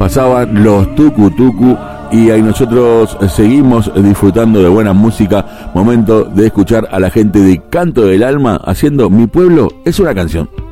pasaban los Tucu Tucu y ahí nosotros seguimos disfrutando de buena música. Momento de escuchar a la gente de Canto del Alma haciendo Mi Pueblo es una canción.